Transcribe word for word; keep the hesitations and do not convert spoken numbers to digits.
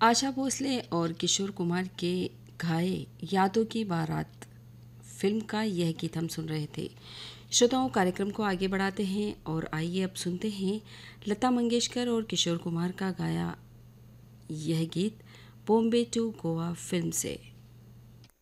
आशा भोसले और किशोर कुमार के गाए यादों की बारात फिल्म का यह गीत हम सुन रहे थे। श्रोताओं, कार्यक्रम को आगे बढ़ाते हैं और आइए अब सुनते हैं लता मंगेशकर और किशोर कुमार का गाया यह गीत बॉम्बे टू गोवा फिल्म से।